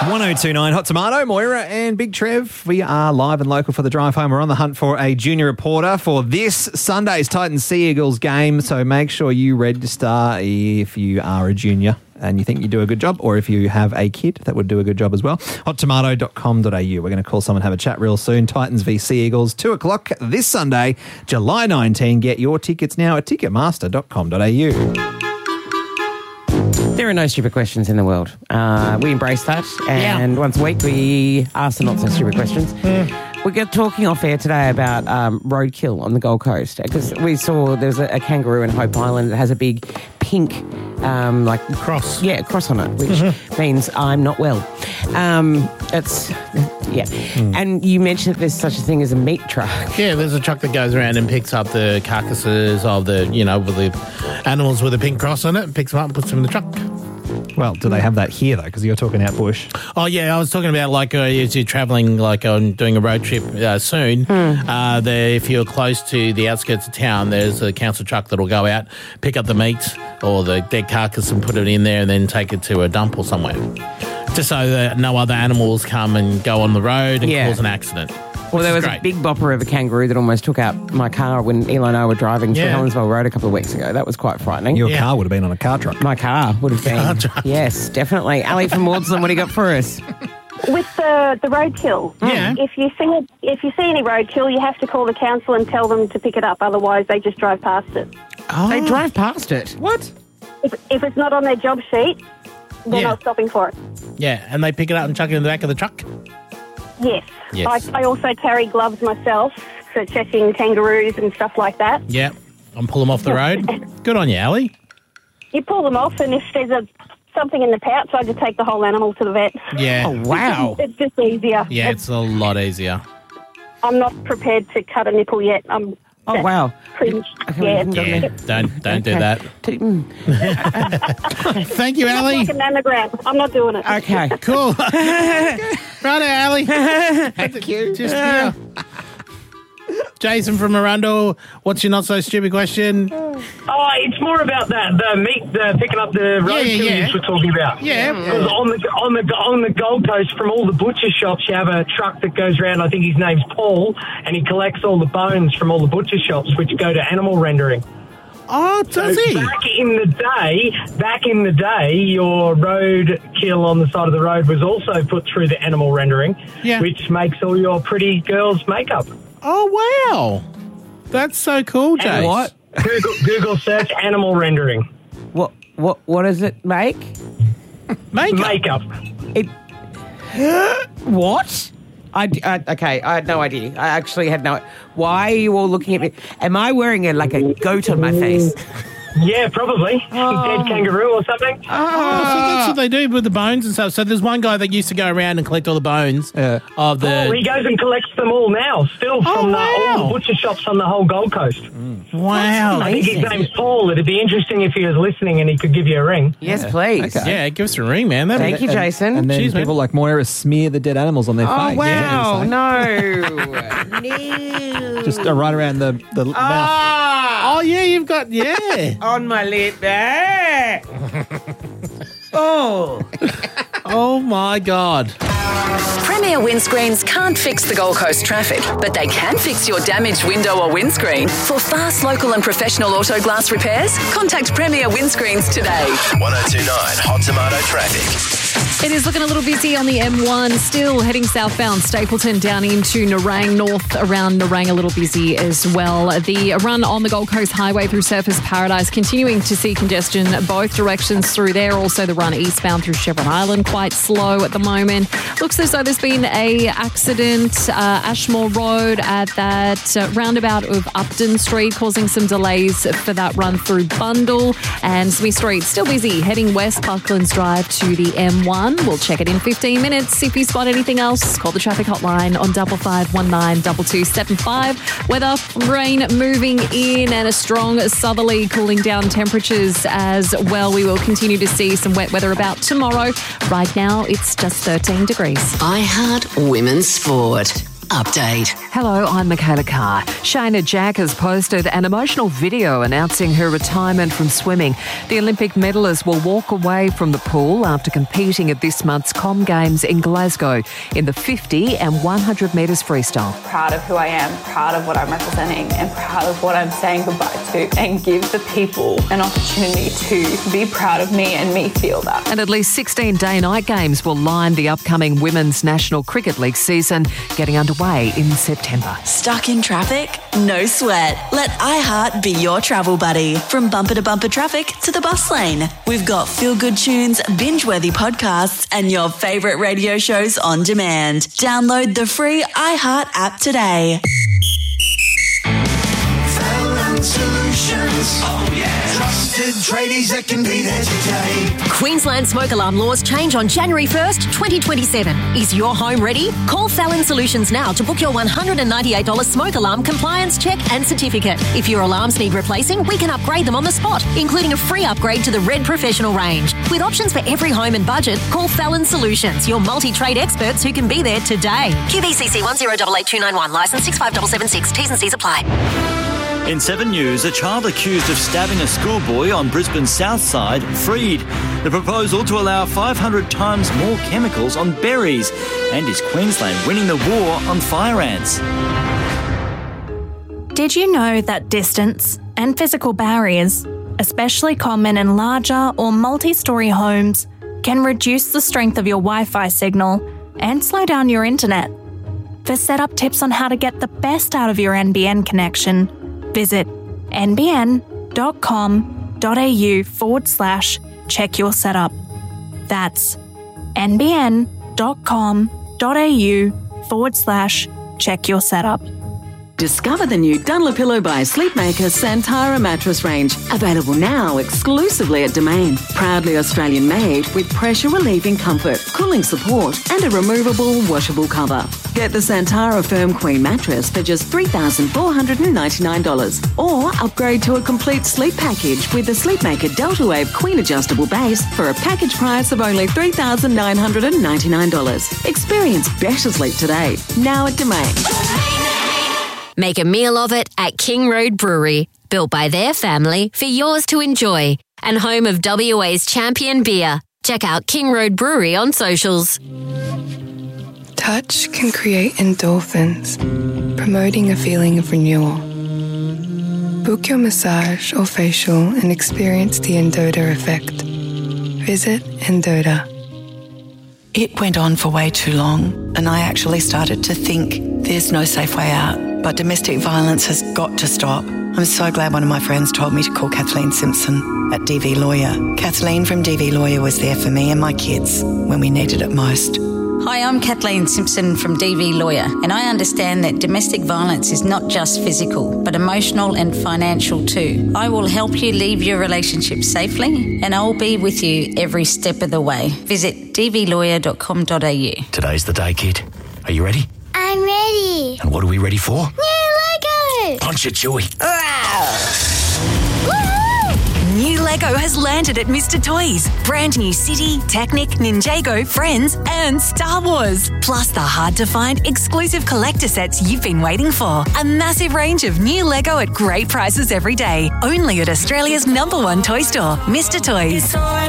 1029 Hot Tomato, Moira and Big Trev. We are live and local for the drive home. We're on the hunt for a junior reporter for this Sunday's Titans Sea Eagles game. So make sure you register if you are a junior and you think you do a good job, or if you have a kid that would do a good job as well. hottomato.com.au. We're going to call someone, have a chat real soon. Titans v Sea Eagles, 2 o'clock this Sunday, July 19. Get your tickets now at ticketmaster.com.au. There are no stupid questions in the world. We embrace that, and once a week we ask the not-so-stupid questions. We got talking off air today about roadkill on the Gold Coast, because we saw there's a kangaroo in Hope Island that has a big pink cross. Yeah, cross on it, which means I'm not well. And you mentioned that there's such a thing as a meat truck. Yeah, there's a truck that goes around and picks up the carcasses of the, with the animals with a pink cross on it, and picks them up and puts them in the truck. Well, do they have that here, though? Because you're talking out bush. Oh, yeah, I was talking about, as you're travelling, on doing a road trip soon, if you're close to the outskirts of town, there's a council truck that'll go out, pick up the meat or the dead carcass and put it in there and then take it to a dump or somewhere. Just so that no other animals come and go on the road and cause an accident. Well, there was a big bopper of a kangaroo that almost took out my car when Eli and I were driving through Helensville Road a couple of weeks ago. That was quite frightening. Your car would have been on a car truck. My car would have been. Yes, definitely. Ali from Maudsley, what do you got for us? With the roadkill, if you see any roadkill, you have to call the council and tell them to pick it up. Otherwise, they just drive past it. Oh. They drive past it? What? If it's not on their job sheet, they're not stopping for it. Yeah, and they pick it up and chuck it in the back of the truck? Yes. Yes. I also carry gloves myself for checking kangaroos and stuff like that. Yeah, and pull them off the road. Good on you, Ali. You pull them off, and if there's something in the pouch, I just take the whole animal to the vet. Yeah. Oh, wow. It's just easier. Yeah, it's a lot easier. I'm not prepared to cut a nipple yet. Oh, wow. Cringe. Yeah, don't do that. Thank you, Ali. Like a mammogram. I'm not doing it. Okay. Cool. Righto, Ali. Thank you. Jason from Arundel, what's your not-so-stupid question? Oh, it's more about the meat, picking up the roadkill we're talking about. Yeah. Because on the Gold Coast, from all the butcher shops, you have a truck that goes around, I think his name's Paul, and he collects all the bones from all the butcher shops, which go to animal rendering. Oh, does he? Back in the day, your roadkill on the side of the road was also put through the animal rendering, which makes all your pretty girls' makeup. Oh, wow. That's so cool, Jay. And what? Google search animal rendering. What does it make? Makeup. What? Okay, I had no idea. I actually had no... Why are you all looking at me? Am I wearing a goat on my face? Yeah, probably. Dead kangaroo or something. So that's what they do with the bones and stuff. So there's one guy that used to go around and collect all the bones of the... Oh, he goes and collects them all now, still from all the butcher shops on the whole Gold Coast. Wow. I think his name's Paul. It'd be interesting if he was listening and he could give you a ring. Yes, please. Okay. Yeah, give us a ring, man. Thank you, Jason. And then people like Moira smear the dead animals on their face. Oh, wow. No. No. Just right around the mouth. Oh, yeah, you've got... Yeah. On my lip there. Oh. Oh, my God. Premier Windscreens can't fix the Gold Coast traffic, but they can fix your damaged window or windscreen. For fast, local and professional auto glass repairs, contact Premier Windscreens today. 1029 Hot Tomato Traffic. It is looking a little busy on the M1, still heading southbound Stapleton down into Nerang, north around Nerang a little busy as well. The run on the Gold Coast Highway through Surfers Paradise continuing to see congestion both directions through there. Also the run eastbound through Chevron Island quite slow at the moment. Looks as though there's been a accident Ashmore Road at that roundabout of Upton Street, causing some delays for that run through Bundle. And Smith Street still busy heading west Parklands Drive to the M1. We'll check it in 15 minutes. If you spot anything else, call the traffic hotline on 5519 2275. Weather, rain moving in and a strong southerly cooling down temperatures as well. We will continue to see some wet weather about tomorrow. Right now, it's just 13 degrees. I Heart Women's Sport. update. Hello, I'm Michaela Carr. Shayna Jack has posted an emotional video announcing her retirement from swimming. The Olympic medalist will walk away from the pool after competing at this month's Com Games in Glasgow in the 50 and 100 metres freestyle. Proud of who I am, proud of what I'm representing, and proud of what I'm saying goodbye to, and give the people an opportunity to be proud of me and me feel that. And at least 16 day-night games will line the upcoming Women's National Cricket League season, getting underway in September. Stuck in traffic? No sweat. Let iHeart be your travel buddy. From bumper to bumper traffic to the bus lane. We've got feel-good tunes, binge-worthy podcasts, and your favourite radio shows on demand. Download the free iHeart app today. Solutions. Oh yeah. Trusted tradies that can be there today. Queensland smoke alarm laws change on January 1st, 2027. Is your home ready? Call Fallon Solutions now to book your $198 smoke alarm compliance check and certificate. If your alarms need replacing, we can upgrade them on the spot, including a free upgrade to the Red Professional range. With options for every home and budget, call Fallon Solutions, your multi-trade experts who can be there today. QBCC 1088291, licence 65776. T's and C's apply. In 7 News, a child accused of stabbing a schoolboy on Brisbane's south side freed. The proposal to allow 500 times more chemicals on berries. And is Queensland winning the war on fire ants? Did you know that distance and physical barriers, especially common in larger or multi-storey homes, can reduce the strength of your Wi-Fi signal and slow down your internet? For setup tips on how to get the best out of your NBN connection, visit nbn.com.au/check your setup. That's nbn.com.au/check your setup. Discover the new Dunlopillo by Sleepmaker Santara mattress range. Available now exclusively at Domain. Proudly Australian made with pressure relieving comfort, cooling support and a removable washable cover. Get the Santara Firm Queen mattress for just $3,499 or upgrade to a complete sleep package with the Sleepmaker Delta Wave Queen adjustable base for a package price of only $3,999. Experience better sleep today. Now at Domain. Make a meal of it at King Road Brewery, built by their family for yours to enjoy, and home of WA's champion beer. Check out King Road Brewery on socials. Touch can create endorphins, promoting a feeling of renewal. Book your massage or facial and experience the Endota effect. Visit Endota. It went on for way too long, and I actually started to think there's no safe way out. But domestic violence has got to stop. I'm so glad one of my friends told me to call Kathleen Simpson at DV Lawyer. Kathleen from DV Lawyer was there for me and my kids when we needed it most. Hi, I'm Kathleen Simpson from DV Lawyer, and I understand that domestic violence is not just physical, but emotional and financial too. I will help you leave your relationship safely, and I'll be with you every step of the way. Visit dvlawyer.com.au. Today's the day, kid. Are you ready? I'm ready. And what are we ready for? New Lego! Punch it, Chewie. New Lego has landed at Mr. Toys. Brand new City, Technic, Ninjago, Friends and Star Wars. Plus the hard-to-find exclusive collector sets you've been waiting for. A massive range of new Lego at great prices every day. Only at Australia's #1 toy store, Mr. Toys.